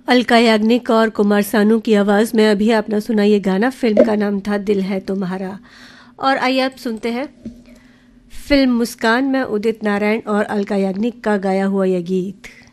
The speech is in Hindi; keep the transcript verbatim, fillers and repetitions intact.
अलका याग्निक और कुमार सानू की आवाज़ में अभी आपने सुना ये गाना। फिल्म का नाम था दिल है तुम्हारा। और आइए आप सुनते हैं फिल्म मुस्कान में उदित नारायण और अलका याग्निक का गाया हुआ यह गीत।